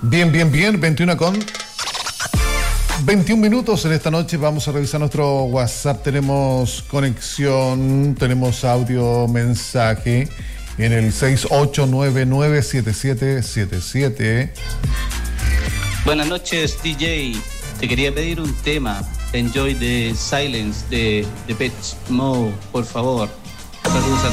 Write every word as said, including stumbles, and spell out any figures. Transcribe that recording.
Bien, bien, bien, veintiuno con veintiún minutos en esta noche. Vamos a revisar nuestro WhatsApp. Tenemos conexión, tenemos audio, mensaje en el seis ocho nueve nueve siete siete siete siete. Buenas noches, D J. Te quería pedir un tema, Enjoy the Silence de Depeche Mode, por favor. Saludos a